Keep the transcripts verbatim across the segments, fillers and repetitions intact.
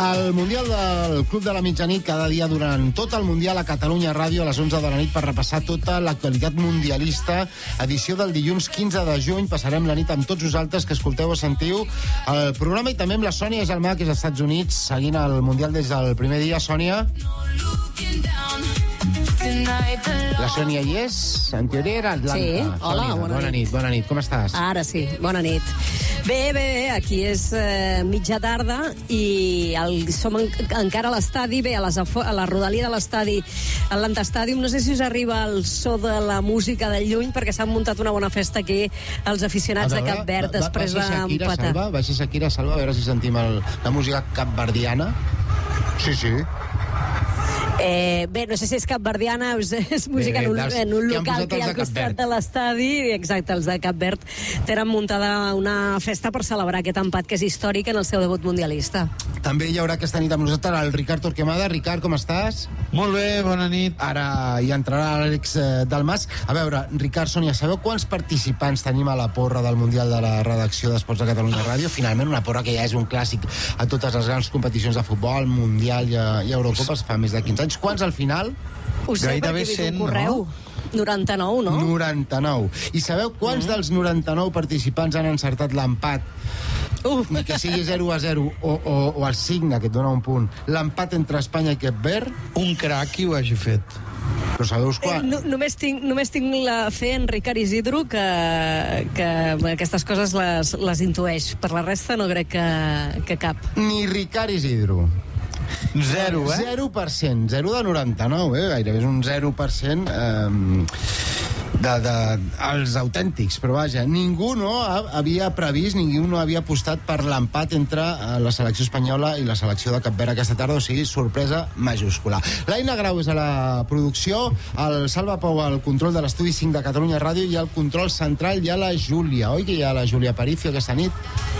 El Mundial del Club de la Mitjanit, cada dia durant tot el Mundial a Catalunya Ràdio a les onze de la nit per repassar tota l'actualitat mundialista. Edició del dilluns quinze de juny. Passarem la nit amb tots vosaltres que escolteu o sentiu el programa, i també amb la Sònia Gelmà, que és als Estats Units, seguint el Mundial des del primer dia. Sònia? La Sònia hi és? En teoria era Atlanta. Sí, hola, Sònia, bona, bona nit. Bona nit, com estàs? Ara sí, bona nit. Bé, bé, bé, aquí és eh, mitja tarda i el, som en, encara a l'estadi, bé, a, les, a la rodalia de l'estadi, a l'Atlanta Stadium. No sé si us arriba el so de la música de lluny, perquè s'han muntat una bona festa aquí els aficionats de Cap Verd després d'empatar. Salva, baixa Shakira, Salva, a veure si sentim el, la música capverdiana. Sí, sí. Eh, bé, no sé si és capverdiana, és, és música bé, bé, en, un, dels, en un local que hi ha al costat de l'estadi. Exacte, els de Cap Verd tenen muntada una festa per celebrar aquest empat que és històric en el seu debut mundialista. També hi haurà aquesta nit amb nosaltres el Ricard Torquemada. Ricard, com estàs? Molt bé, bona nit. Ara hi entrarà l'Àlex Dalmas. A veure, Ricard, Sònia, sabeu quants participants tenim a la porra del Mundial de la redacció d'Esports de Catalunya Ràdio? Finalment, una porra que ja és un clàssic a totes les grans competicions de futbol, Mundial i, i Eurocopes, fa més de quinze anys. Quants al final? Ho sé, perquè he vist un correu. noranta-nou, no? noranta-nou. I sabeu quants mm. dels noranta-nou participants han encertat l'empat? Uh. Ni que sigui zero a zero o, o, o el signe, que et dona un punt. L'empat entre Espanya i Cap Verd? Un crac qui ho hagi fet. Però sabeu quan? Eh, no, només, tinc, només tinc la fe en Ricard Isidro, que, que aquestes coses les, les intueix. Per la resta no crec que, que cap. Ni Ricard Isidro. Zero, eh? Zero per cent. Zero de noranta-nou, eh? Gairebé és un zero per cent eh, de, de, els autèntics. Però vaja, ningú no havia previst, ningú no havia apostat per l'empat entre la selecció espanyola i la selecció de Cap Verd aquesta tarda, o sigui, sorpresa majúscula. L'Aina Grau és a la producció, el Salva Pou al control de l'estudi cinc de Catalunya Ràdio, i al control central hi ha la Júlia. Oi que hi ha la Júlia Aparicio aquesta nit?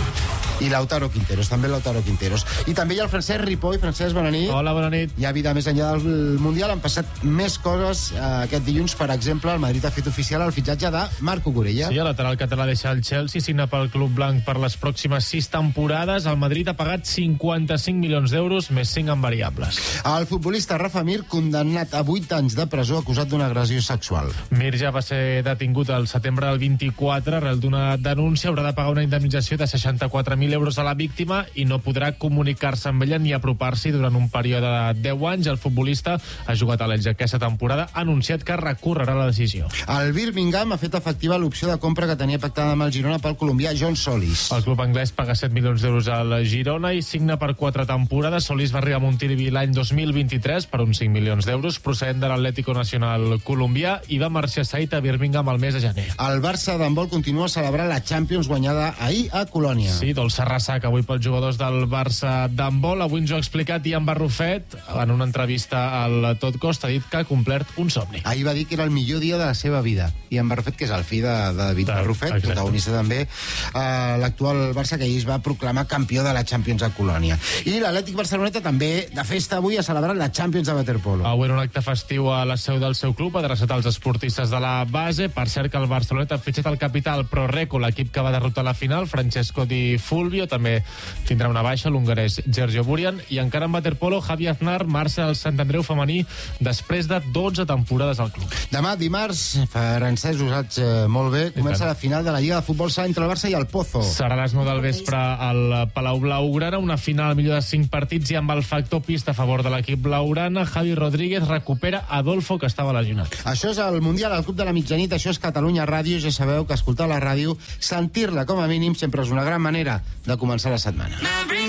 I Lautaro Quinteros, també Lautaro Quinteros. I també hi ha el Francesc Ripoll. Francesc, bona nit. Hola, bona nit. Hi ha vida més enllà del Mundial. Han passat més coses eh, aquest dilluns. Per exemple, el Madrid ha fet oficial el fitxatge de Marco Corella. Sí, el lateral català deixa el Chelsea, signa pel Club Blanc per les pròximes sis temporades. El Madrid ha pagat cinquanta-cinc milions d'euros, més cinc en variables. El futbolista Rafa Mir, condemnat a vuit anys de presó acusat d'una agressió sexual. Mir ja va ser detingut el setembre del vint-i-quatre. Arrel d'una denúncia haurà de pagar una indemnització de seixanta-quatre mil euros a la víctima i no podrà comunicar-se amb ella ni apropar-s'hi durant un període de deu anys. El futbolista ha jugat a l'Elx aquesta temporada, ha anunciat que recorrerà la decisió. El Birmingham ha fet efectiva l'opció de compra que tenia pactada amb el Girona pel colombià John Solis. El club anglès paga set milions d'euros al Girona i signa per quatre temporades. Solis va arribar a Montilivi l'any dos mil vint-i-tres per uns cinc milions d'euros, procedent de l'Atlético Nacional colombià, i va marxar cedit a Birmingham el mes de gener. El Barça d'handbol continua celebrant la Champions guanyada ahir a Colònia. Sí, dolça ressaca avui pels jugadors del Barça d'handbol. Avui ens ho ha explicat Ian Barrufet en una entrevista al Tot Costa. Ha dit que ha complert un somni. Ahir va dir que era el millor dia de la seva vida. Ian Barrufet, que és el fill de, de David de, Barrufet, exacte. Protagonista també eh, l'actual Barça, que ahir es va proclamar campió de la Champions a Colònia. I l'Atlètic Barceloneta també de festa avui ha celebrat la Champions de waterpolo. Avui era un acte festiu a la seu del seu club, adreçat als esportistes de la base. Per cert que el Barceloneta ha fitxat el capital Pro Reco, l'equip que va derrotar la final, Francesco Di Fulvio. També tindrà una baixa l'hongarès Sergio Burian. I encara en waterpolo, Javi Aznar marxa al Sant Andreu femení després de dotze temporades al club. Demà, dimarts, francès, ho saps eh, molt bé, comença la final de la Lliga de Futbol Sala entre el Barça i el Pozo. Serà a les nou del vespre al Palau Blaugrana, una final millor de cinc partits, i amb el factor pista a favor de l'equip blaugrana. Javi Rodríguez recupera Adolfo, que estava lesionat. Això és el Mundial al Club de la Mitjanit, això és Catalunya Ràdio. Ja sabeu que escoltar la ràdio, sentir-la com a mínim, sempre és una gran manera de començar la setmana.